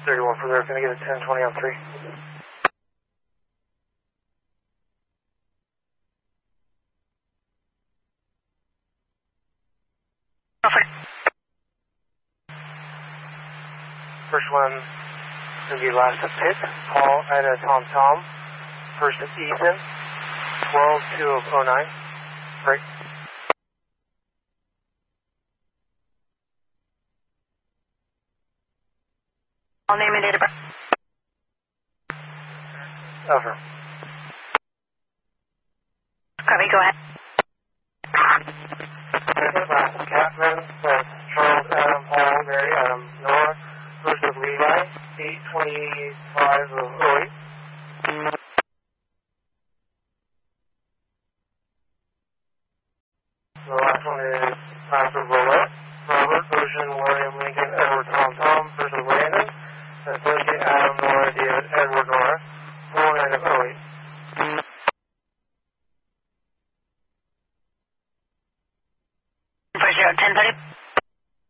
31 for there, gonna get a 1020 on 3. First one gonna be last at pit, Paul at a Tom. First at Ethan, 12-2 of 09. Break. I'll name and date of birth. Over. Copy, go ahead. Last Catherine, that's Charles, Adam, Paul, Mary, Adam, Noah. First of Levi, 825 of 08. The last one is last of Roulette, Robert, Ocean, William, Lincoln, Edward, Tom, first of Landon. That's Lincoln, Adam, Nora, David, Edward, Nora. 49 of 08. For 0, 1030.